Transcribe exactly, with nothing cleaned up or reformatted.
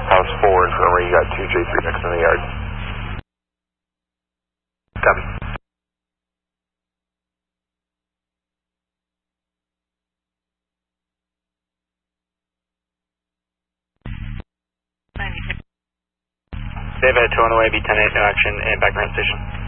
House four, infirmary, you got two J three X in the yard. Copy. David, two on the way, B ten eight, no action, and background station.